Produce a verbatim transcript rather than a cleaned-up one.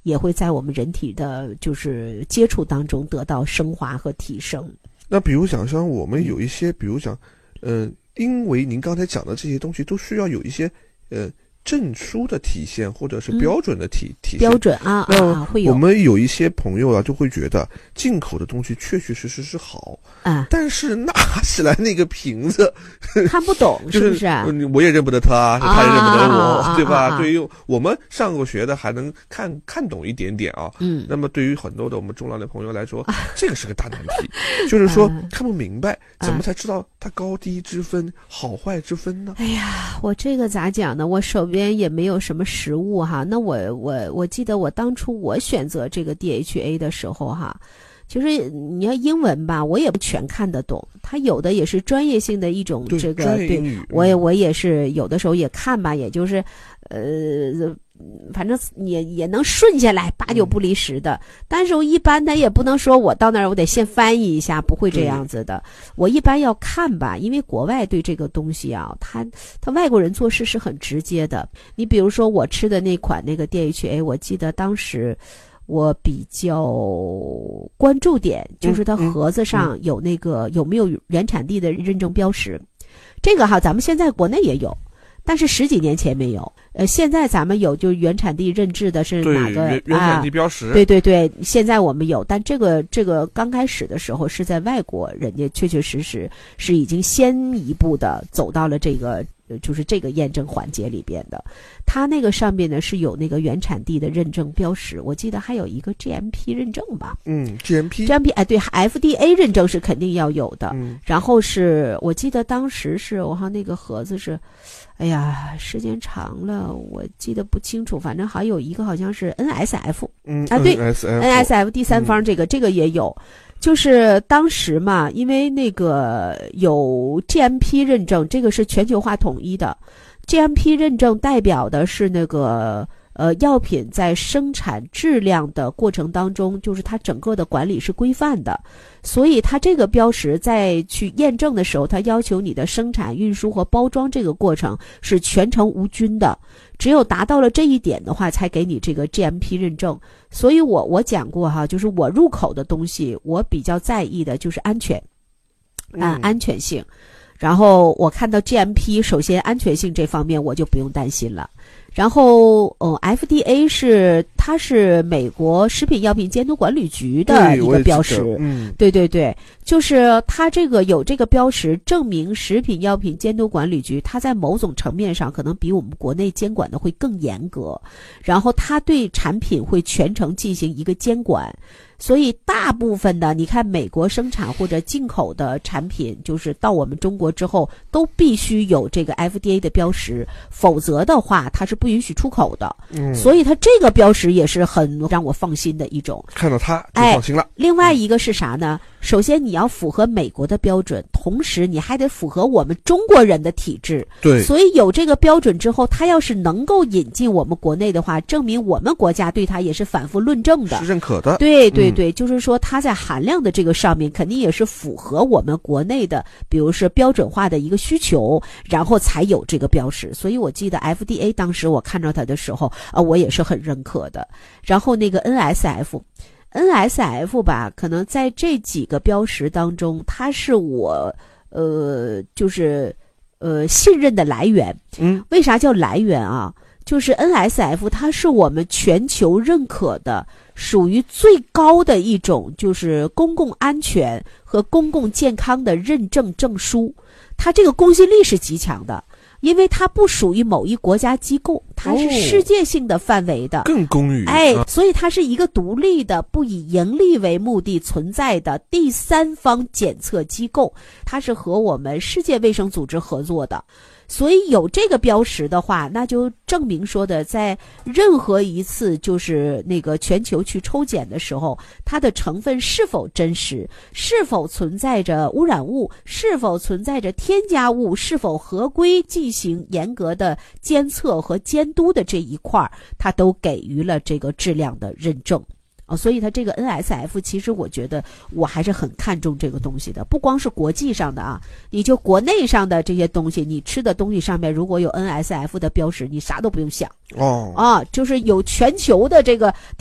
也会在我们人体的就是接触当中得到升华和提升。 那比如讲像我们有一些比如讲呃，因为您刚才讲的这些东西都需要有一些呃证书的体现或者是标准的体、嗯、体现标准啊啊会有。 我们有一些朋友啊就会觉得进口的东西确确实实是好啊， 但是拿起来那个瓶子看不懂是不是、啊就是、我也认不得他，是他也认不得我、 啊、 对吧、 啊啊、 对于我们上过学的还能看看懂一点点啊。 嗯， 那么对于很多的我们中老年朋友来说、啊、这个是个大难题就是说、啊、看不明白怎么才知道它高低之分、啊、好坏之分呢？ 哎呀，我这个咋讲呢，我手边也没有什么实物哈。那我我我记得我当初我选择这个 D H A 的时候哈，就是你要英文吧，我也不全看得懂，它有的也是专业性的一种这个，对，对我也我也是有的时候也看吧，也就是呃。反正也也能顺下来，八九不离十的。嗯、但是我一般他也不能说我到那儿我得先翻译一下，不会这样子的。我一般要看吧，因为国外对这个东西啊，他他外国人做事是很直接的。你比如说我吃的那款那个 D H A， 我记得当时我比较关注点就是它盒子上有那个有没有原产地的认证标识。这个哈，咱们现在国内也有。但是十几年前没有，呃，现在咱们有就原产地认制的是哪个原原产地标识、 啊？对对对，现在我们有，但这个这个刚开始的时候是在外国，人家确确实实是已经先一步的走到了这个就是这个验证环节里边的。它那个上面呢是有那个原产地的认证标识，我记得还有一个 G M P 认证吧。 嗯 ，G M P。 G M P 哎，对 ，F D A 认证是肯定要有的。 嗯。 然后是我记得当时是我看那个盒子是。哎呀，时间长了，我记得不清楚。反正还有一个好像是 N S F， 嗯啊，对 ，N S F， N S F 第三方这个、嗯、这个也有。就是当时嘛，因为那个有 G M P 认证，这个是全球化统一的。G M P 认证代表的是那个呃药品在生产质量的过程当中，就是它整个的管理是规范的。所以它这个标识在去验证的时候，它要求你的生产、运输和包装这个过程是全程无菌的，只有达到了这一点的话，才给你这个 G M P 认证。所以我我讲过哈，就是我入口的东西，我比较在意的就是安全，啊、呃，安全性。然后我看到 G M P， 首先安全性这方面我就不用担心了。然后，呃 ，F D A 是它是美国食品药品监督管理局的一个标识， 嗯， 对对对，就是它这个有这个标识，证明食品药品监督管理局它在某种层面上可能比我们国内监管的会更严格，然后它对产品会全程进行一个监管。所以大部分的你看美国生产或者进口的产品，就是到我们中国之后都必须有这个 F D A 的标识，否则的话它是不允许出口的。嗯，所以它这个标识也是很让我放心的一种。 看到它就放心了。 哎，另外一个是啥呢？首先你要符合美国的标准，同时你还得符合我们中国人的体质。 对， 所以有这个标准之后，它要是能够引进我们国内的话，证明我们国家对它也是反复论证的， 是认可的。 对对对，嗯，就是说它在含量的这个上面肯定也是符合我们国内的，比如说标准化的一个需求，然后才有这个标识。所以我记得 F D A 当时我看到它的时候，呃，我也是很认可的。然后那个 N S F。N S F 吧，可能在这几个标识当中，它是我呃，就是呃信任的来源。 嗯， 为啥叫来源啊？就是 N S F 它是我们全球认可的，属于最高的一种，就是公共安全和公共健康的认证证书。它这个公信力是极强的。因为它不属于某一国家机构，它是世界性的范围的， 哦，更公允。 哎，所以它是一个独立的、不以盈利为目的存在的第三方检测机构，它是和我们世界卫生组织合作的。所以有这个标识的话，那就证明说的，在任何一次就是那个全球去抽检的时候，它的成分是否真实，是否存在着污染物，是否存在着添加物，是否合规进行严格的监测和监督的这一块，它都给予了这个质量的认证。哦，所以它这个 N S F 其实我觉得我还是很看重这个东西的，不光是国际上的啊，你就国内上的这些东西，你吃的东西上面如果有 N S F 的标识，你啥都不用想。 哦， 啊，就是有全球的这个